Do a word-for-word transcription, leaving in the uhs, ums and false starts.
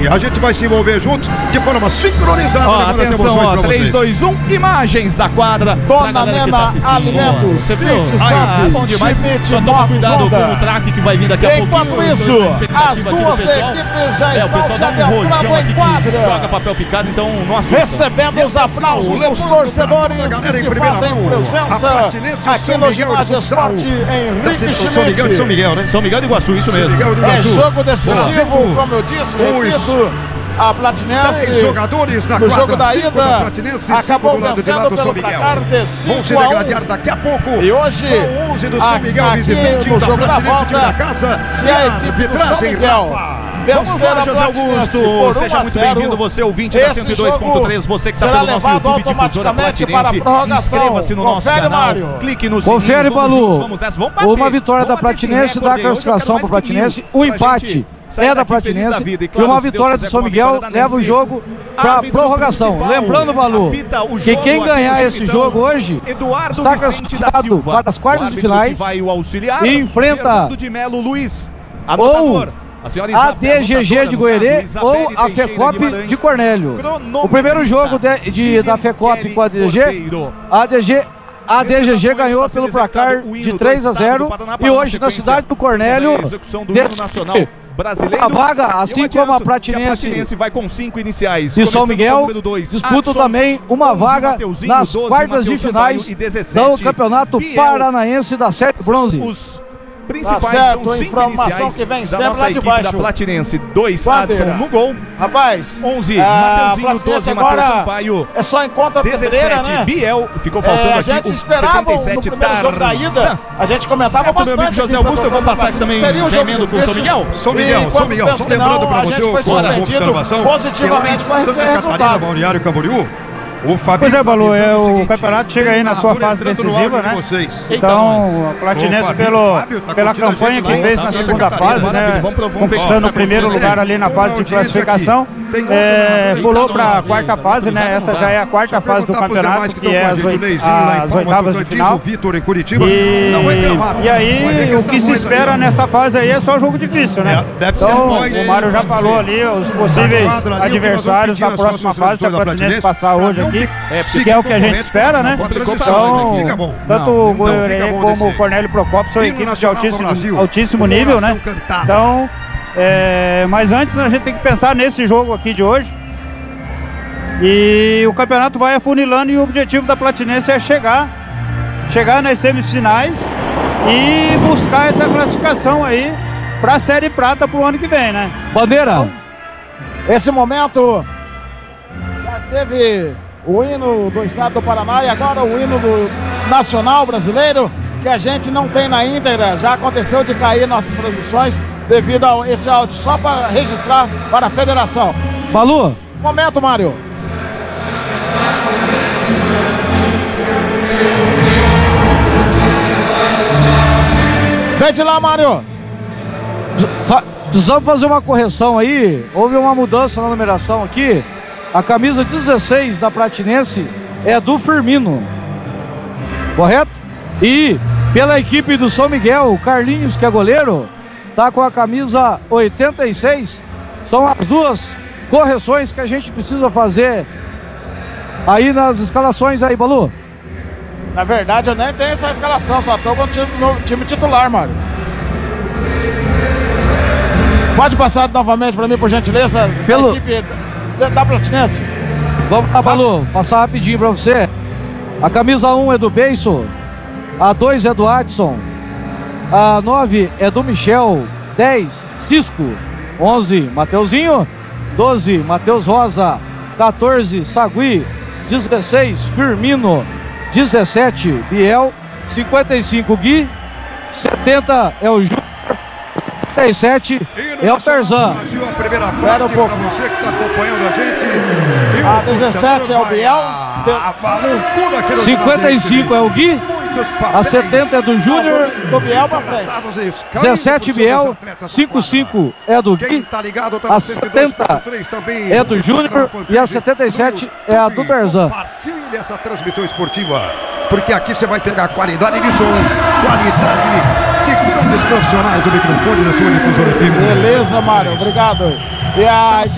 A gente vai se envolver juntos de forma sincronizada. Ó, atenção, ó, três, dois, um, imagens da quadra. Dona Nena tá Alimentos, você viu? Fit, Ah, bom demais. Só toma cuidado com o traque que vai vir daqui a pouquinho. Enquanto isso, as duas equipes já É, o pessoal estão se dá um rojão adentrando aqui em que quadra. joga papel picado, então não assusta. Recebendo os aplausos dos torcedores que se fazem presença aqui no ginásio Esporte Henrique São Miguel de São Miguel, né? São Miguel do Iguaçu, isso mesmo. É jogo decisivo, como eu disse, repito. A Platinense, dez jogadores na no quadra, jogo da ida, da Platinense, acabou do lado de lá vencendo do São pelo Miguel. placar de Vão se cinco a um. degradar daqui a pouco. E hoje, o onze do São Miguel, aqui visitante no da jogo da Platinense, time da volta, casa. se E a a equipe do São arbitragem, Miguel Rafa. Vamos lá, José Augusto, seja muito bem-vindo, você ouvinte da cento e dois ponto três, você que está pelo nosso YouTube Difusora Platinense, inscreva-se no nosso Confere, canal, Mário. clique no sininho. Confere, vamos Balu. juntos, vamos nessa, vamos bater. Uma vitória da Vamos bater esse Platinense dá a recorde aí. Hoje eu quero classificação mais para o que mil, Platinense. O pra gente empate sair é da daqui feliz Platinense vida. E, e claro, uma se Deus vitória quiser, do São com uma Miguel vitória da leva o Nancy. jogo para Árbitro prorrogação. principal, Lembrando, Balu, apita o que jogo quem aqui ganhar no esse Capitão jogo hoje Eduardo está Vicente da classificado Silva. para as quartas O de árbitro finais que vai o auxiliar e enfrenta Fernando de Melo Luiz, anotador. A senhora a Isabel, D G G de no Goerê caso, Isabelle ou a Teixeira FECOP Guimarães. de Cornélio. O Cronometrista, primeiro jogo de, de, da FECOP com a D G G, Cordeiro. a D G A D G G ganhou está sendo pelo placar executado o hino de do três a estado zero do Paraná e para hoje na na cidade do Cornélio a execução do hino nacional brasileiro. a vaga, assim Eu como a adianto que Platinense, a Platinense vai com cinco iniciais. e São Começando Miguel com o número dois, disputam Adson, também uma onze, vaga Mateuzinho, nas doze, quartas de Mateus finais Sampaio e dezessete, do Campeonato Biel. Paranaense da Sete Bronze. Os principais Tá certo, são cinco informação iniciais que vem da sempre nossa lá de equipe baixo. da Platinense. dois, Bandeira. Adson no gol. Rapaz, onze, a Mateuzinho, Platinense doze, Matheus agora Sampaio. é só encontra a pedreira, dezessete, né? Biel. Ficou faltando É, a aqui gente o esperava setenta e no sete, primeiro jogo da ida, a gente comentava certo, bastante. meu amigo José aqui Augusto, eu vou passar aqui também, seria um já jogo emendo com o São difícil. Miguel. São Miguel, E São quando Miguel, pensa só que lembrando não, para a você gente foi com uma surpreendido observação. positivamente com esse Santa Catarina, resultado. Balneário Camboriú. O Fabinho Pois é, Balu, tá é, avisando o seguinte, campeonato chega aí na sua fase entrando no decisiva, áudio de né? vocês. Então, a Platinense, Ô, Fabinho, pelo, Fábio, tá pela curtindo a campanha gente que lá, fez tá na Santa segunda Catarina, fase, maravilha, né? vamos pro- vamos Conquistando ver. o primeiro Vamos lugar ver. ali na Tem fase de audiência classificação. aqui. Tem outro É, narrador pulou aí, para tá a quarta tá fase, né? Essa já é a quarta fase do Perguntar pros demais campeonato, que que estão é com a as gente, o oit- Neizinho lá em as Palmas, oitavas de Tocantins, final. o Vitor em Curitiba, E, não reclamaram. e Vai aí, o arregaçar que se muito espera aí. nessa fase aí é só jogo difícil, né? É, deve ser Então, nós, o Mário já pode falou ser. ali os possíveis Na quadra ali, adversários o que nós da vamos próxima pedir aos fase, se a torcedores da Platinense Platinense, passar hoje pra não aqui, ficar- que é o que a gente espera, né? Complicou pra nós Então, aqui. Fica bom. tanto Não, o Goiorê não fica bom como desse o Cornélio Procópio são Hino equipes de nacional do altíssimo, Brasil. altíssimo nível, né? População cantada. Então, é, mas antes a gente tem que pensar nesse jogo aqui de hoje. E o campeonato vai afunilando e o objetivo da Platinense é chegar, chegar nas semifinais e buscar essa classificação aí para a Série Prata pro ano que vem, né? Bandeira, Esse momento já teve o hino do estado do Paraná e agora o hino do nacional brasileiro, que a gente não tem na íntegra. Já aconteceu de cair nossas transmissões devido a esse áudio, só para registrar para a federação. Balu, Momento, Mário. Vem de lá, Mário. fa- precisamos fazer uma correção aí. Houve uma mudança na numeração aqui. A camisa dezesseis da Platinense é do Firmino, correto? E pela equipe do São Miguel, o Carlinhos, que é goleiro, tá com a camisa oitenta e seis. São as duas correções que a gente precisa fazer aí nas escalações aí, Balu. Na verdade, eu nem tenho essa escalação, só estou com o time, no time titular, Mário. Pode passar novamente para mim, por gentileza, Pelo- da equipe da, da Platinense. Vamos lá, Balu, passar rapidinho pra você. A camisa um é do Beiso, a dois é do Adson, a nove é do Michel, dez, Cisco, onze, Mateuzinho, doze, Matheus Rosa, quatorze, Sagui, dezesseis, Firmino, dezessete, Biel, cinquenta e cinco, Gui, setenta é o Júnior, cinquenta e sete é o Tarzan. Brasil, a primeira Espera parte um pouco. para você que está acompanhando a gente. E A o dezessete é o vai- Biel. Ah, uma loucura aqui no cinquenta e cinco é o Gui, Muitos a papéis setenta é do Júnior, Do Biel para frente. passados e caídos dezessete por sobre os Biel, atletas da cinquenta e cinco quadra. é do Quem Gui, tá ligado tá a na cento e dois ponto setenta três também. é do Júnior e a setenta e sete é a do Tarzan. Compartilhe essa transmissão esportiva, porque aqui você vai pegar qualidade de som, qualidade de grandes profissionais do microfone da sua difusora F M. Beleza, Mário, obrigado. E a